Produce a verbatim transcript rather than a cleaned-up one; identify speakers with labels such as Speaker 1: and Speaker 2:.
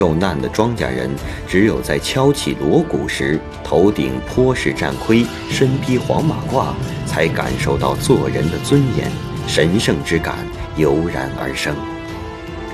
Speaker 1: 受难的庄稼人，只有在敲起锣鼓时，头顶坡式战盔，身披黄马褂，才感受到做人的尊严，神圣之感油然而生。